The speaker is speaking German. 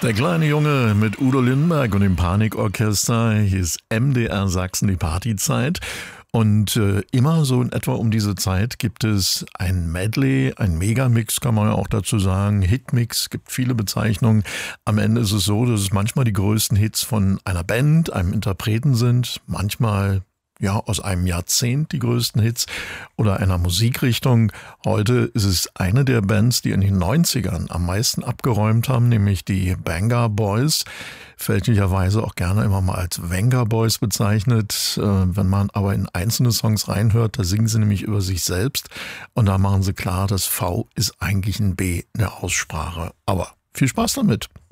Der kleine Junge mit Udo Lindenberg und dem Panikorchester. Hier ist MDR Sachsen, die Partyzeit. Und immer so in etwa um diese Zeit gibt es ein Medley, ein Megamix kann man ja auch dazu sagen, Hitmix, gibt viele Bezeichnungen. Am Ende ist es so, dass es manchmal die größten Hits von einer Band, einem Interpreten sind, manchmal ja aus einem Jahrzehnt die größten Hits oder einer Musikrichtung. Heute ist es eine der Bands, die in den 90ern am meisten abgeräumt haben, nämlich die Venga Boys. Fälschlicherweise auch gerne immer mal als Venga Boys bezeichnet. Wenn man aber in einzelne Songs reinhört, da singen sie nämlich über sich selbst und da machen sie klar, das V ist eigentlich ein B in der Aussprache. Aber viel Spaß damit!